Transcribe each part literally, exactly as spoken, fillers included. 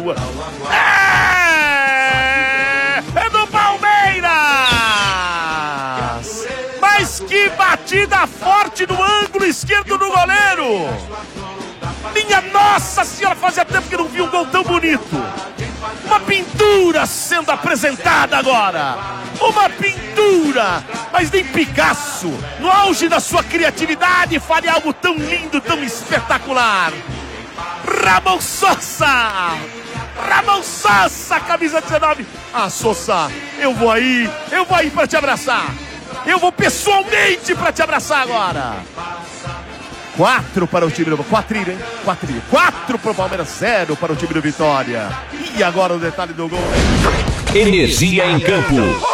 É, é do Palmeiras! Mas que batida forte no ângulo esquerdo do goleiro! Minha Nossa Senhora, fazia tempo que não vi um gol tão bonito. Uma pintura sendo apresentada agora. Uma pintura, mas nem Picasso, no auge da sua criatividade, faria algo tão lindo, tão espetacular. Ramon Sosa! Ramon Sosa, camisa dezenove. Ah, Sosa, eu vou aí, eu vou aí pra te abraçar. Eu vou pessoalmente pra te abraçar agora. Quatro para o time do... Quatrilho, hein? Quatrilho. Quatro para o Palmeiras, zero para o time do Vitória. E agora o detalhe do gol. Energia em campo.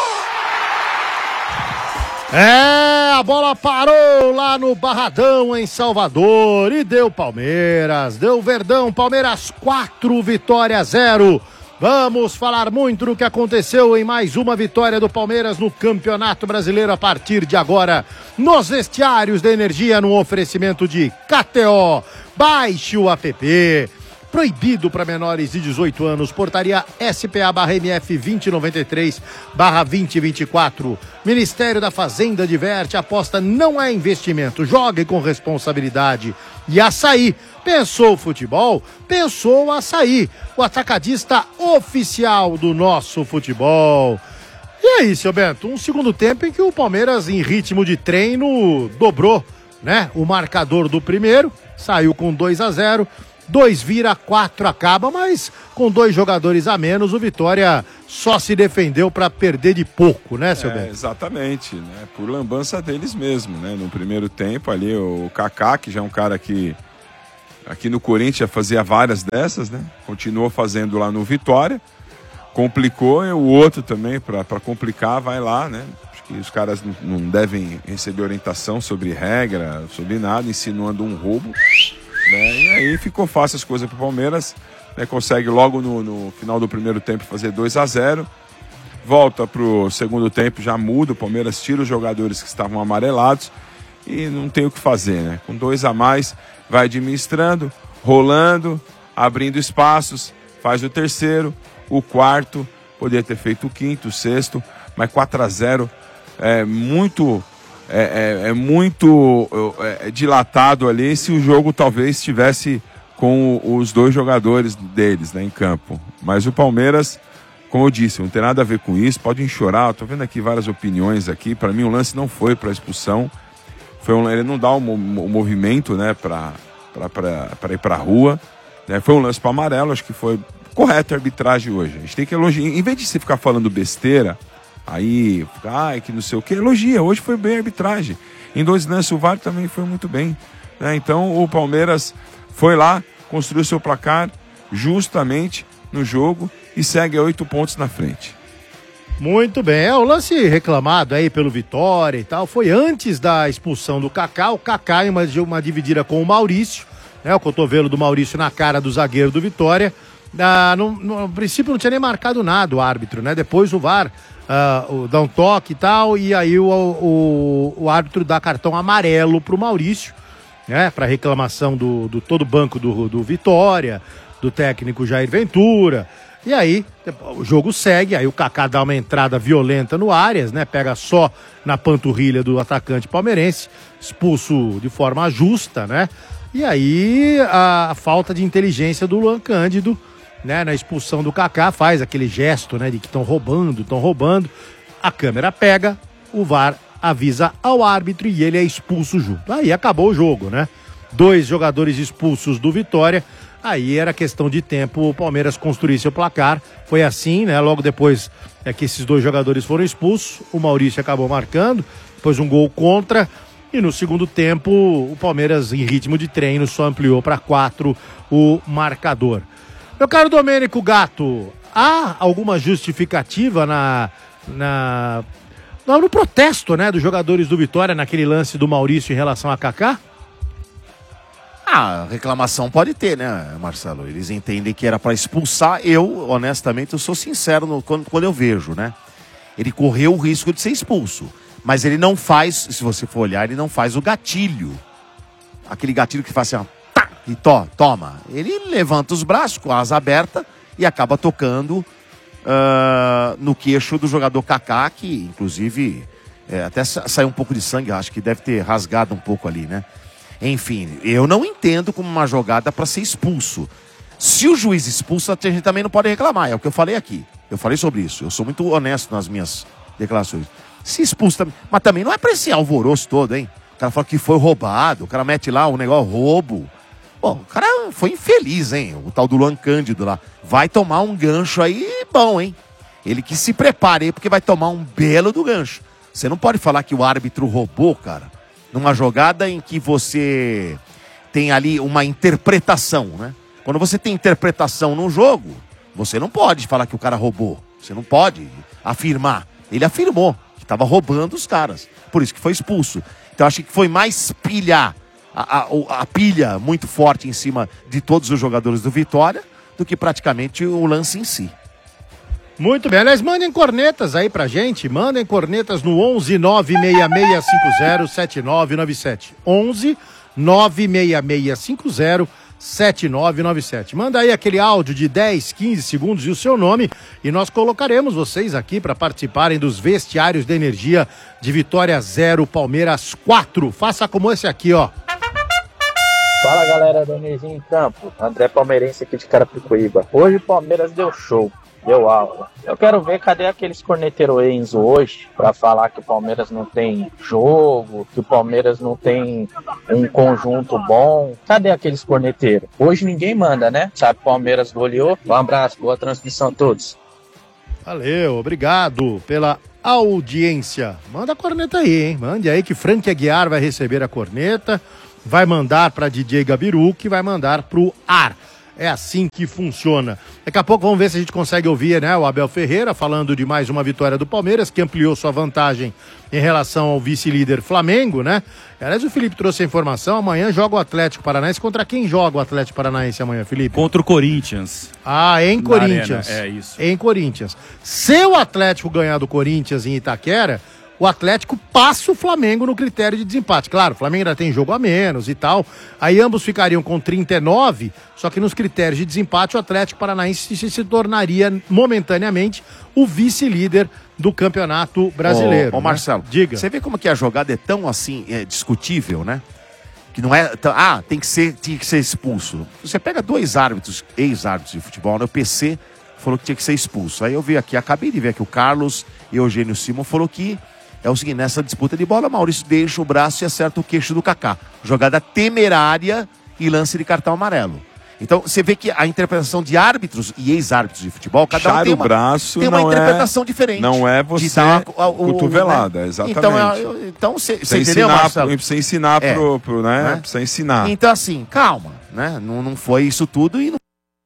É, a bola parou lá no Barradão, em Salvador, e deu Palmeiras, deu Verdão, Palmeiras quatro, Vitória zero. Vamos falar muito do que aconteceu em mais uma vitória do Palmeiras no Campeonato Brasileiro a partir de agora, nos vestiários da Energia, no oferecimento de K T O. Baixe o app. Proibido para menores de dezoito anos. Portaria S P A barra M F vinte noventa e três barra vinte vinte e quatro. Ministério da Fazenda adverte, aposta não é investimento. Jogue com responsabilidade. E Açaí. Pensou futebol? Pensou Açaí. O atacadista oficial do nosso futebol. E aí, seu Bento? Um segundo tempo em que o Palmeiras, em ritmo de treino, dobrou, né? O marcador do primeiro. Saiu com dois a zero. Dois vira, quatro acaba, mas com dois jogadores a menos, o Vitória só se defendeu para perder de pouco, né, seu é, Bento? Exatamente, né? Por lambança deles mesmo, né? No primeiro tempo ali, o Kaká, que já é um cara que aqui no Corinthians fazia várias dessas, né? Continuou fazendo lá no Vitória, complicou, e o outro também, para complicar, vai lá, né? Acho que os caras não, não devem receber orientação sobre regra, sobre nada, insinuando um roubo. Né? E aí ficou fácil as coisas para o Palmeiras, né? Consegue logo no, no final do primeiro tempo fazer dois a zero, volta para o segundo tempo, já muda, o Palmeiras tira os jogadores que estavam amarelados e não tem o que fazer, né? Com dois a mais, vai administrando, rolando, abrindo espaços, faz o terceiro, o quarto, poderia ter feito o quinto, o sexto, mas quatro a zero é muito... É, é, é muito é, dilatado ali se o jogo talvez estivesse com os dois jogadores deles, né, em campo. Mas o Palmeiras, como eu disse, não tem nada a ver com isso, podem chorar. Estou vendo aqui várias opiniões aqui. Para mim o lance não foi para expulsão, foi um, ele não dá o um, um movimento, né, para ir para a rua, né, foi um lance para amarelo. Acho que foi correta a arbitragem hoje. A gente tem que elogiar, em vez de você ficar falando besteira aí, ai, que não sei o que, elogia. Hoje foi bem a arbitragem. Em dois lances o V A R também foi muito bem, né? Então o Palmeiras foi lá, construiu seu placar justamente no jogo e segue a oito pontos na frente. Muito bem, é o lance reclamado aí pelo Vitória e tal, foi antes da expulsão do Kaká. O Kaká em uma, uma dividida com o Maurício, né? O cotovelo do Maurício na cara do zagueiro do Vitória. Ah, no, no princípio não tinha nem marcado nada o árbitro, né? Depois o V A R uh, dá um toque e tal, e aí o, o, o árbitro dá cartão amarelo pro Maurício, né? Pra reclamação do, do todo o banco do, do Vitória, do técnico Jair Ventura. E aí o jogo segue, aí o Kaká dá uma entrada violenta no Arias, né? Pega só na panturrilha do atacante palmeirense, expulso de forma justa, né? E aí a, a falta de inteligência do Luan Cândido, né, na expulsão do Kaká, faz aquele gesto, né, de que estão roubando, estão roubando. A câmera pega, o V A R avisa ao árbitro e ele é expulso junto. Aí acabou o jogo, né? Dois jogadores expulsos do Vitória. Aí era questão de tempo o Palmeiras construir seu placar. Foi assim, né? Logo depois é que esses dois jogadores foram expulsos. O Maurício acabou marcando, depois um gol contra. E no segundo tempo, o Palmeiras, em ritmo de treino, só ampliou para quatro o marcador. Meu caro Domênico Gato, há alguma justificativa na, na, no protesto, né, dos jogadores do Vitória naquele lance do Maurício em relação a Kaká? Ah, reclamação pode ter, né, Marcelo? Eles entendem que era para expulsar. Eu, honestamente, eu sou sincero no, quando, quando eu vejo, né? Ele correu o risco de ser expulso. Mas ele não faz, se você for olhar, ele não faz o gatilho. Aquele gatilho que faz assim, ó, tá, e to, toma. Ele levanta os braços com a asa aberta e acaba tocando uh, no queixo do jogador Kaká, que inclusive é, até sa- saiu um pouco de sangue, acho que deve ter rasgado um pouco ali, né? Enfim, eu não entendo como uma jogada para ser expulso. Se o juiz expulsa, a gente também não pode reclamar, é o que eu falei aqui. Eu falei sobre isso, eu sou muito honesto nas minhas declarações. Se expulsa, mas também não é para esse alvoroço todo, hein? O cara fala que foi roubado, o cara mete lá um negócio roubo. Bom, o cara foi infeliz, hein? O tal do Luan Cândido lá. Vai tomar um gancho aí bom, hein? Ele que se prepare aí, porque vai tomar um belo do gancho. Você não pode falar que o árbitro roubou, cara, numa jogada em que você tem ali uma interpretação, né? Quando você tem interpretação num jogo, você não pode falar que o cara roubou. Você não pode afirmar. Ele afirmou que estava roubando os caras. Por isso que foi expulso. Então acho que foi mais pilha, a, a, a pilha muito forte em cima de todos os jogadores do Vitória do que praticamente o lance em si. Muito bem, aliás, mandem cornetas aí pra gente, mandem cornetas no onze nove seis seis cinco zero sete nove nove sete. onze nove seis seis cinco zero sete nove nove sete. Manda aí aquele áudio de dez, quinze segundos e o seu nome e nós colocaremos vocês aqui para participarem dos vestiários de energia de Vitória zero, Palmeiras quatro. Faça como esse aqui, ó. Fala galera do Energia em Campo, André Palmeirense aqui de Carapicuíba. Hoje o Palmeiras deu show, deu aula. Eu quero ver cadê aqueles corneteiros Enzo hoje pra falar que o Palmeiras não tem jogo, que o Palmeiras não tem um conjunto bom. Cadê aqueles corneteiros? Hoje ninguém manda, né? Sabe, o Palmeiras goleou. Um abraço, boa transmissão a todos. Valeu, obrigado pela audiência. Manda a corneta aí, hein? Mande aí que Frank Aguiar vai receber a corneta, vai mandar para D J Gabiru, que vai mandar pro ar. É assim que funciona. Daqui a pouco vamos ver se a gente consegue ouvir, né, o Abel Ferreira falando de mais uma vitória do Palmeiras, que ampliou sua vantagem em relação ao vice-líder Flamengo, né? Aliás, o Felipe trouxe a informação, amanhã joga o Atlético Paranaense. Contra quem joga o Atlético Paranaense amanhã, Felipe? Contra o Corinthians. Ah, em Na Corinthians. Arena, é isso. Em Corinthians. Se o Atlético ganhar do Corinthians em Itaquera, o Atlético passa o Flamengo no critério de desempate. Claro, o Flamengo ainda tem jogo a menos e tal. Aí ambos ficariam com trinta e nove, só que nos critérios de desempate o Atlético Paranaense se, se tornaria momentaneamente o vice-líder do Campeonato Brasileiro. Ô, ô né? Marcelo, diga. Você vê como que a jogada é tão assim, é, discutível, né? Que não é. Tão, ah, tem que, ser, tinha que ser expulso. Você pega dois árbitros, ex-árbitros de futebol, né? O P C falou que tinha que ser expulso. Aí eu vi aqui, acabei de ver que o Carlos e Eugênio Simon falou que é o seguinte, nessa disputa de bola, Maurício deixa o braço e acerta o queixo do Kaká. Jogada temerária e lance de cartão amarelo. Então, você vê que a interpretação de árbitros e ex-árbitros de futebol, cada um Puxar tem o uma, braço tem uma não interpretação é, diferente. Não é você de dar a- a- o- cotovelada, né? exatamente. Então, é- então você Precisa entendeu, ensinar, Marcelo? precisa ensinar É. pro, pro, né? Né? Precisa ensinar. Então, assim, calma, né? Não, não foi isso tudo e não...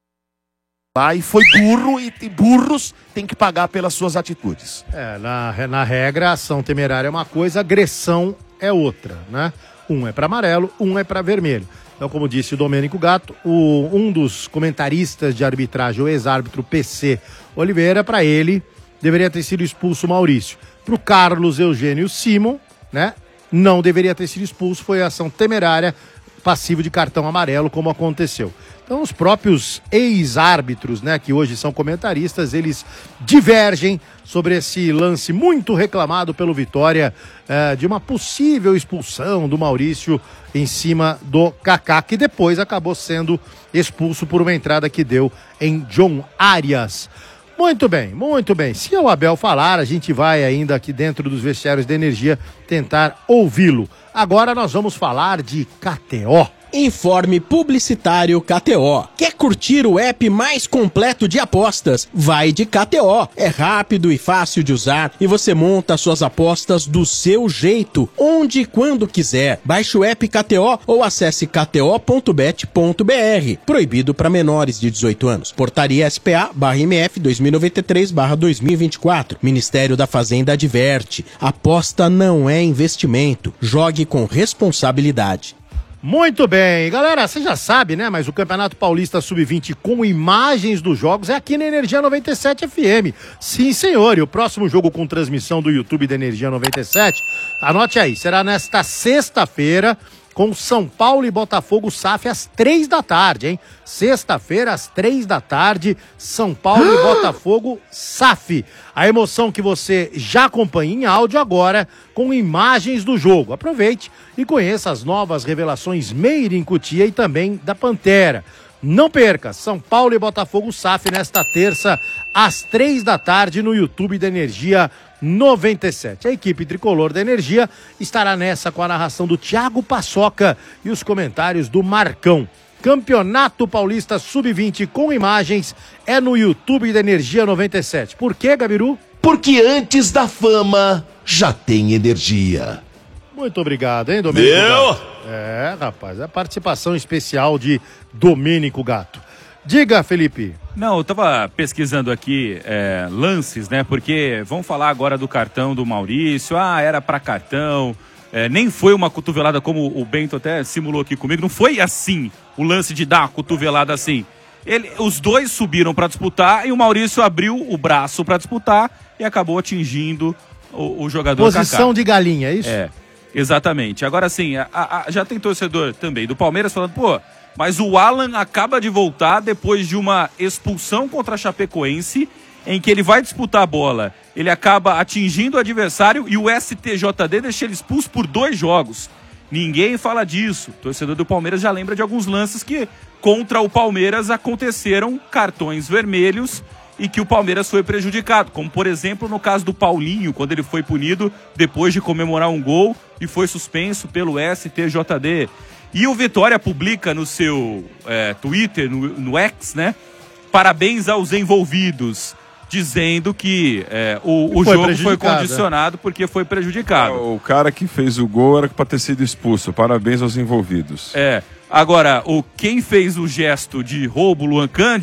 Ah, e foi burro e, e burros têm que pagar pelas suas atitudes. É, na, na regra, ação temerária é uma coisa, agressão é outra, né? Um é para amarelo, um é para vermelho. Então, como disse o Domênico Gatto, o, um dos comentaristas de arbitragem, o ex-árbitro P C Oliveira, para ele, deveria ter sido expulso o Maurício. Para o Carlos Eugênio Simon, né? Não deveria ter sido expulso, foi ação temerária, passivo de cartão amarelo, como aconteceu. Então, os próprios ex-árbitros, né, que hoje são comentaristas, eles divergem sobre esse lance muito reclamado pelo Vitória, eh, de uma possível expulsão do Maurício em cima do Kaká, que depois acabou sendo expulso por uma entrada que deu em John Arias. Muito bem, muito bem. Se o Abel falar, a gente vai ainda aqui dentro dos vestiários de energia tentar ouvi-lo. Agora nós vamos falar de K T O. Informe Publicitário K T O. Quer curtir o app mais completo de apostas? Vai de K T O. É rápido e fácil de usar e você monta suas apostas do seu jeito, onde e quando quiser. Baixe o app K T O ou acesse k t o ponto bet ponto b r. Proibido para menores de dezoito anos. Portaria S P A barra M F dois mil e noventa e três barra dois mil e vinte e quatro. Ministério da Fazenda adverte. Aposta não é investimento. Jogue com responsabilidade. Muito bem, galera, você já sabe, né, mas o Campeonato Paulista sub vinte com imagens dos jogos é aqui na Energia noventa e sete F M. Sim, senhor, e o próximo jogo com transmissão do YouTube da Energia noventa e sete, anote aí, será nesta sexta-feira, com São Paulo e Botafogo S A F às três da tarde, hein? Sexta-feira, às três da tarde, São Paulo e Botafogo S A F. A emoção que você já acompanha em áudio agora, com imagens do jogo. Aproveite e conheça as novas revelações Made in Cotia e também da Pantera. Não perca, São Paulo e Botafogo S A F nesta terça, às três da tarde, no YouTube da Energia noventa e sete. A equipe tricolor da Energia estará nessa com a narração do Thiago Paçoca e os comentários do Marcão. Campeonato Paulista sub vinte com imagens é no YouTube da Energia noventa e sete. Por quê, Gabiru? Porque antes da fama, já tem energia. Muito obrigado, hein, Domênico Meu? Gato? É, rapaz, a participação especial de Domênico Gato. Diga, Felipe. Não, eu tava pesquisando aqui é, lances, né? Porque vamos falar agora do cartão do Maurício. Ah, era pra cartão. É, nem foi uma cotovelada como o Bento até simulou aqui comigo. Não foi assim o lance de dar a cotovelada assim. Ele, os dois subiram pra disputar e o Maurício abriu o braço pra disputar e acabou atingindo o, o jogador Posição Kaká. de galinha, é isso? É, exatamente. Agora assim, a, a, já tem torcedor também do Palmeiras falando, pô, mas o Alan acaba de voltar depois de uma expulsão contra a Chapecoense, em que ele vai disputar a bola, ele acaba atingindo o adversário e o S T J D deixa ele expulso por dois jogos. Ninguém fala disso. O torcedor do Palmeiras já lembra de alguns lances que contra o Palmeiras aconteceram cartões vermelhos e que o Palmeiras foi prejudicado, como por exemplo no caso do Paulinho, quando ele foi punido depois de comemorar um gol e foi suspenso pelo S T J D. E o Vitória publica no seu é, Twitter, no, no X, né? Parabéns aos envolvidos, dizendo que é, o, o foi jogo foi condicionado porque foi prejudicado. O cara que fez o gol era para ter sido expulso. Parabéns aos envolvidos. É. Agora, o, quem fez o gesto de roubo, Luan Cândido,